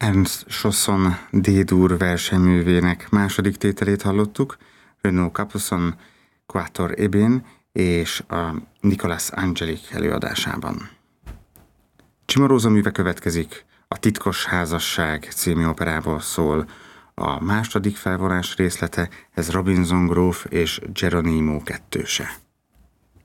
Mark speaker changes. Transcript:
Speaker 1: Ernst Chausson D-dur versenyművének második tételét hallottuk, Renaud Capuçon Quatuor Ebén és a Nicolas Angélique előadásában. Cimarosa műve következik, a Titkos házasság című operából szól. A második felvonás részlete, ez Robinson gróf és Geronimo kettőse.